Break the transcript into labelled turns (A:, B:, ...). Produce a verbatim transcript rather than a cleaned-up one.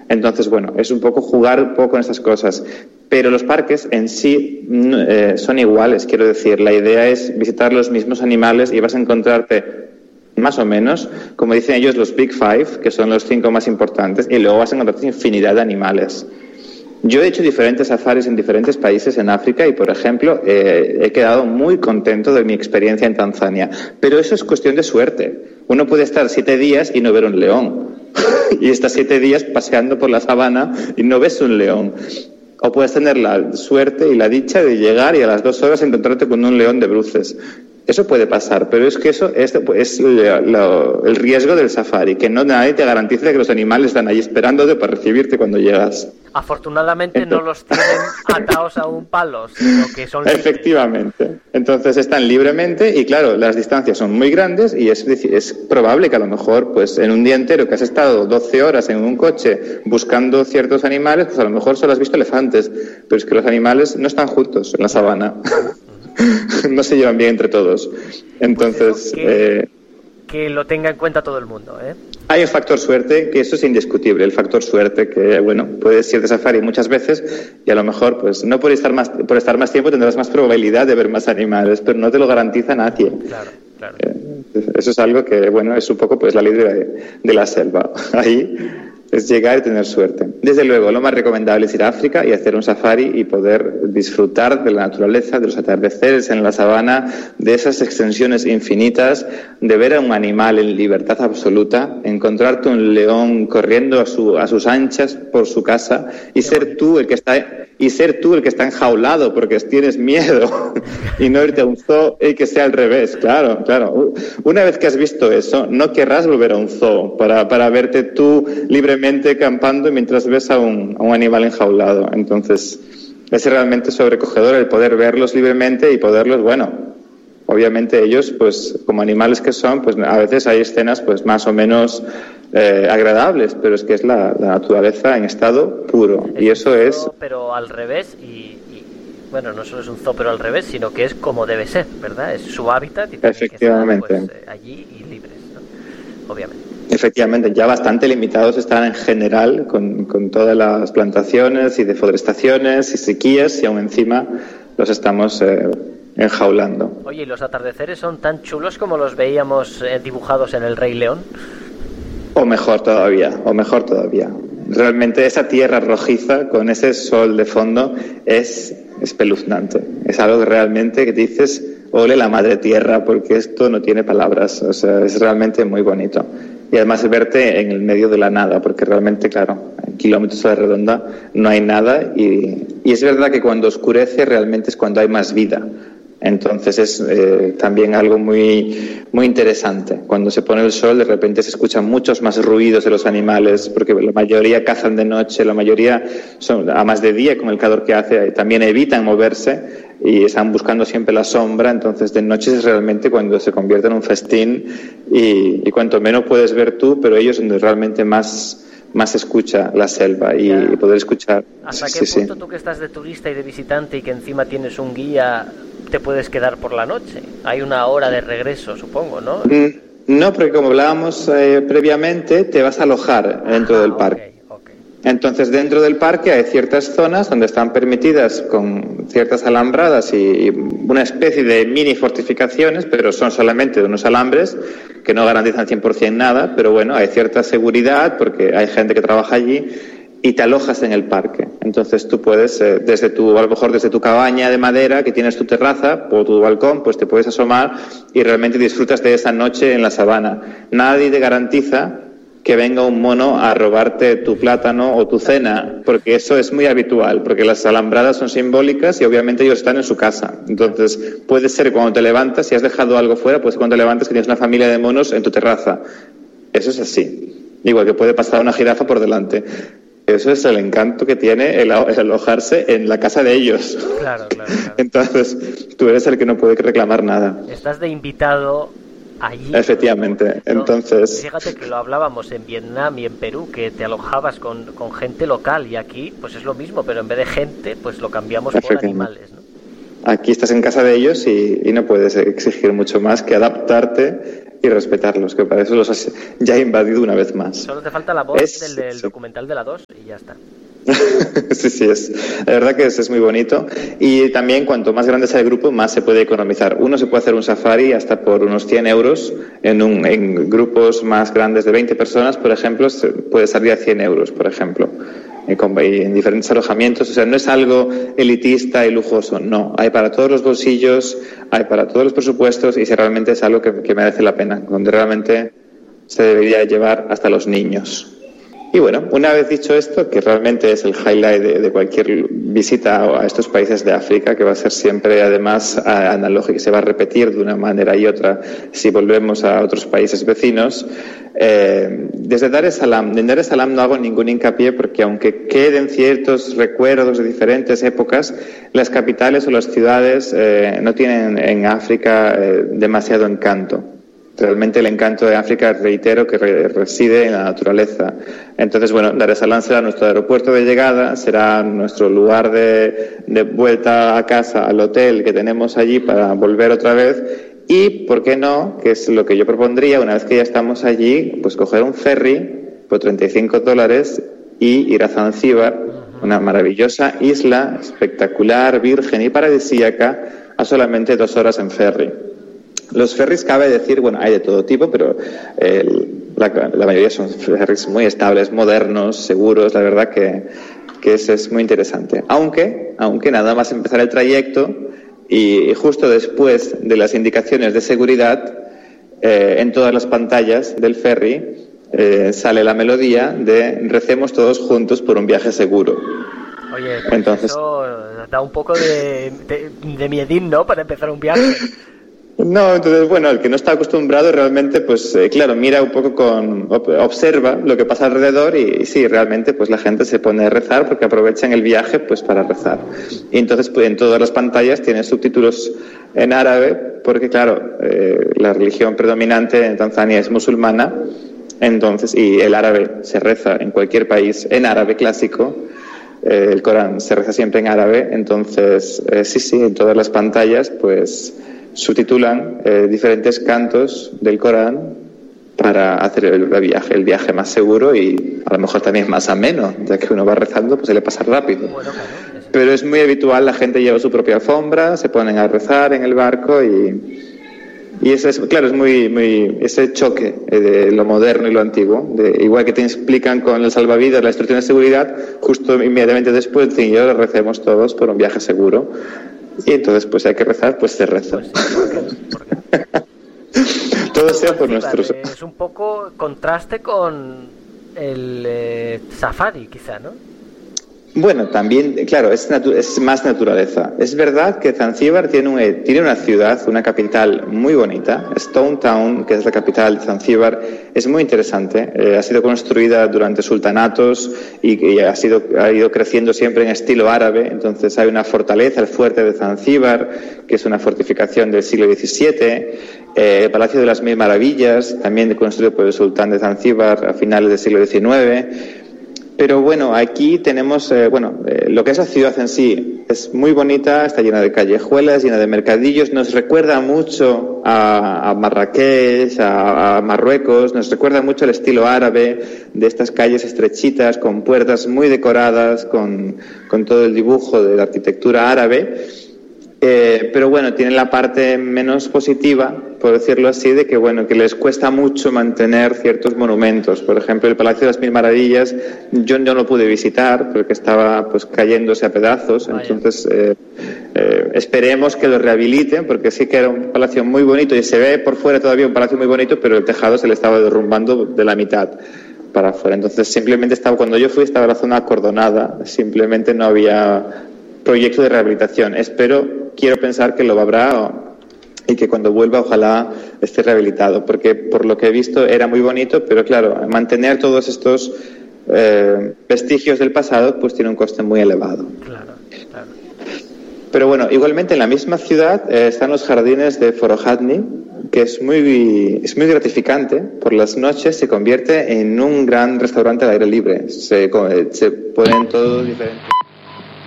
A: Entonces, bueno, es un poco jugar un poco con estas cosas. Pero los parques en sí eh, son iguales, quiero decir. La idea es visitar los mismos animales y vas a encontrarte, más o menos, como dicen ellos, los Big Five, que son los cinco más importantes, y luego vas a encontrarte infinidad de animales. Yo he hecho diferentes safaris en diferentes países en África y, por ejemplo, eh, he quedado muy contento de mi experiencia en Tanzania. Pero eso es cuestión de suerte. Uno puede estar siete días y no ver un león. Y estás siete días paseando por la sabana y no ves un león. O puedes tener la suerte y la dicha de llegar y a las dos horas encontrarte con un león de bruces. Eso puede pasar, pero es que eso es, es lo, lo, el riesgo del safari, que no nadie te garantiza que los animales están ahí esperándote para recibirte cuando llegas.
B: Afortunadamente Entonces, no los tienen atados a un palo, sino que son libres.
A: Efectivamente. Entonces están libremente y claro, las distancias son muy grandes y es, es probable que a lo mejor pues en un día entero que has estado doce horas en un coche buscando ciertos animales, pues a lo mejor solo has visto elefantes, pero es que los animales no están juntos en la sabana. No se llevan bien entre todos. Entonces,
B: pues que,
A: eh,
B: que lo tenga en cuenta todo el mundo, ¿eh?
A: Hay un factor suerte, que eso es indiscutible, el factor suerte, que bueno, puedes ir de safari muchas veces y a lo mejor, pues no por estar más, por estar más tiempo tendrás más probabilidad de ver más animales, pero no te lo garantiza nadie.
B: Claro, claro.
A: Eh, eso es algo que, bueno, es un poco pues la ley de, de la selva. Ahí es llegar y tener suerte. Desde luego, lo más recomendable es ir a África y hacer un safari y poder disfrutar de la naturaleza, de los atardeceres en la sabana, de esas extensiones infinitas, de ver a un animal en libertad absoluta, encontrarte un león corriendo a, su, a sus anchas por su casa y ser tú el que está y ser tú el que está enjaulado porque tienes miedo y no irte a un zoo y que sea al revés. Claro, claro. Una vez que has visto eso, no querrás volver a un zoo para, para verte tú libremente campando mientras ves a un, a un animal enjaulado. Entonces, es realmente sobrecogedor el poder verlos libremente y poderlos, bueno, obviamente ellos, pues como animales que son, pues a veces hay escenas pues más o menos eh, agradables, pero es que es la, la naturaleza en estado puro.
B: Es
A: y eso
B: zoo,
A: es...
B: pero al revés y, y, bueno, no solo es un zoo pero al revés, sino que es como debe ser, ¿verdad? Es su hábitat y tiene que estar pues, eh, allí y libres, ¿no? Obviamente.
A: Efectivamente, ya bastante limitados están en general con, con todas las plantaciones y deforestaciones y sequías y aún encima los estamos eh, enjaulando.
B: Oye, ¿y los atardeceres son tan chulos como los veíamos eh, dibujados en El Rey León?
A: O mejor todavía, o mejor todavía. Realmente esa tierra rojiza con ese sol de fondo es espeluznante. Es algo que realmente que dices, ole la madre tierra, porque esto no tiene palabras. O sea, es realmente muy bonito. Y además verte en el medio de la nada, porque realmente, claro, en kilómetros a la redonda no hay nada y, y es verdad que cuando oscurece realmente es cuando hay más vida. Entonces es eh, también algo muy, muy interesante. Cuando se pone el sol, de repente se escuchan muchos más ruidos de los animales, porque la mayoría cazan de noche, la mayoría, son, a más de día, con el calor que hace, también evitan moverse y están buscando siempre la sombra. Entonces de noche es realmente cuando se convierte en un festín y, y cuanto menos puedes ver tú, pero ellos donde realmente más... más escucha la selva y, y poder escuchar.
B: ¿Hasta
A: sí,
B: qué
A: sí,
B: punto
A: sí.
B: tú que estás de turista y de visitante y que encima tienes un guía te puedes quedar por la noche? Hay una hora de regreso, supongo, ¿no?
A: Mm, no, porque como hablábamos eh, previamente, te vas a alojar dentro
B: ah,
A: del parque.
B: Okay, okay.
A: Entonces, dentro del parque hay ciertas zonas donde están permitidas con ciertas alambradas y, y una especie de mini fortificaciones, pero son solamente de unos alambres que no garantizan cien por ciento nada, pero bueno, hay cierta seguridad porque hay gente que trabaja allí y te alojas en el parque. Entonces tú puedes, eh, desde tu, a lo mejor desde tu cabaña de madera que tienes tu terraza o tu balcón, pues te puedes asomar y realmente disfrutas de esa noche en la sabana. Nadie te garantiza que venga un mono a robarte tu plátano o tu cena, porque eso es muy habitual, porque las alambradas son simbólicas y obviamente ellos están en su casa. Entonces, puede ser cuando te levantas, si has dejado algo fuera, puede ser cuando te levantas que tienes una familia de monos en tu terraza. Eso es así. Igual que puede pasar una jirafa por delante. Eso es el encanto que tiene el, el alojarse en la casa de ellos.
B: Claro, claro, claro.
A: Entonces, tú eres el que no puede reclamar nada.
B: Estás de invitado allí.
A: Efectivamente.
B: No,
A: Entonces,
B: fíjate que lo hablábamos en Vietnam y en Perú, que te alojabas con, con gente local, y aquí pues es lo mismo, pero en vez de gente, pues lo cambiamos por animales, ¿no?
A: Aquí estás en casa de ellos y, y no puedes exigir mucho más que adaptarte y respetarlos, que para eso los has ya invadido una vez más.
B: Solo te falta la voz es, del, del sí. documental de la dos y ya está.
A: Sí, sí, es la verdad que es, es muy bonito. Y también cuanto más grande sea el grupo, más se puede economizar. Uno se puede hacer un safari hasta por unos cien euros. En, un, en grupos más grandes de veinte personas, por ejemplo, se puede salir a cien euros, por ejemplo. Y en diferentes alojamientos. O sea, no es algo elitista y lujoso, no. Hay para todos los bolsillos, hay para todos los presupuestos, y si realmente es algo que, que merece la pena, donde realmente se debería llevar hasta los niños. Y bueno, una vez dicho esto, que realmente es el highlight de, de cualquier visita a estos países de África, que va a ser siempre además analógico, se va a repetir de una manera y otra si volvemos a otros países vecinos. Eh, desde Dar es Salaam, en Dar es Salaam no hago ningún hincapié porque aunque queden ciertos recuerdos de diferentes épocas, las capitales o las ciudades eh, no tienen en África eh, demasiado encanto. Realmente el encanto de África, reitero, que re- reside en la naturaleza. Entonces, bueno, Dar es Salaam será nuestro aeropuerto de llegada, será nuestro lugar de, de vuelta a casa, al hotel que tenemos allí para volver otra vez. Y, ¿por qué no?, que es lo que yo propondría, una vez que ya estamos allí, pues coger un ferry por treinta y cinco dólares y ir a Zanzíbar, una maravillosa isla, espectacular, virgen y paradisíaca, a solamente dos horas en ferry. Los ferries, cabe decir, bueno, hay de todo tipo, pero eh, la, la mayoría son ferries muy estables, modernos, seguros, la verdad que, que eso es muy interesante. Aunque, aunque nada más empezar el trayecto y, y justo después de las indicaciones de seguridad, eh, en todas las pantallas del ferry eh, sale la melodía de recemos todos juntos por un viaje seguro.
B: Oye, pues entonces eso da un poco de, de, de miedín, ¿no?, para empezar un viaje.
A: No, entonces, bueno, el que no está acostumbrado realmente, pues eh, claro, mira un poco con, observa lo que pasa alrededor y, y sí, realmente pues la gente se pone a rezar porque aprovechan el viaje pues para rezar. Y entonces pues en todas las pantallas tienen subtítulos en árabe porque claro, eh, la religión predominante en Tanzania es musulmana, entonces, y el árabe se reza en cualquier país en árabe clásico. Eh, el Corán se reza siempre en árabe, entonces eh, sí, sí, en todas las pantallas pues subtitulan eh, diferentes cantos del Corán para hacer el viaje, el viaje más seguro y a lo mejor también más ameno, ya que uno va rezando, pues se le pasa rápido.
B: Bueno, claro.
A: Pero es muy habitual, la gente lleva su propia alfombra, se ponen a rezar en el barco y, y eso es, claro, es muy, muy ese choque de lo moderno y lo antiguo, de, igual que te explican con el salvavidas la instrucción de seguridad, justo inmediatamente después dicen, yo recemos todos por un viaje seguro. Y entonces, pues hay que rezar, pues se reza.
B: Pues sí, ¿por qué? ¿Por qué?
A: Todo sea por nuestros...
B: Es un poco contraste con el eh, safari, quizá, ¿no?
A: Bueno, también, claro, es, natu- es más naturaleza. Es verdad que Zanzíbar tiene, un, tiene una ciudad, una capital muy bonita. Stone Town, que es la capital de Zanzíbar, es muy interesante. Eh, ha sido construida durante sultanatos y, y ha, sido, ha ido creciendo siempre en estilo árabe. Entonces hay una fortaleza, el fuerte de Zanzíbar, que es una fortificación del siglo diecisiete. Eh, el Palacio de las Mil Maravillas, también construido por el sultán de Zanzíbar a finales del siglo diecinueve. Pero bueno, aquí tenemos, eh, bueno, eh, lo que es la ciudad en sí es muy bonita, está llena de callejuelas, llena de mercadillos, nos recuerda mucho a, a Marrakech, a, a Marruecos, nos recuerda mucho el estilo árabe de estas calles estrechitas con puertas muy decoradas, con, con todo el dibujo de la arquitectura árabe. Eh, pero bueno, tienen la parte menos positiva, por decirlo así, de que bueno, que les cuesta mucho mantener ciertos monumentos. Por ejemplo, el Palacio de las Mil Maravillas, yo no lo pude visitar porque estaba pues cayéndose a pedazos. Vaya. Entonces, eh, eh, esperemos que lo rehabiliten, porque sí que era un palacio muy bonito y se ve por fuera todavía un palacio muy bonito, pero el tejado se le estaba derrumbando de la mitad para afuera. Entonces, simplemente estaba, cuando yo fui, estaba la zona acordonada, simplemente no había proyecto de rehabilitación. Espero, quiero pensar que lo habrá y que cuando vuelva ojalá esté rehabilitado, porque por lo que he visto era muy bonito, pero claro, mantener todos estos eh, vestigios del pasado pues tiene un coste muy elevado.
B: Claro, claro.
A: Pero bueno, igualmente en la misma ciudad eh, están los jardines de Forohadni, que es muy, es muy gratificante. Por las noches se convierte en un gran restaurante al aire libre. Se, se ponen todos diferentes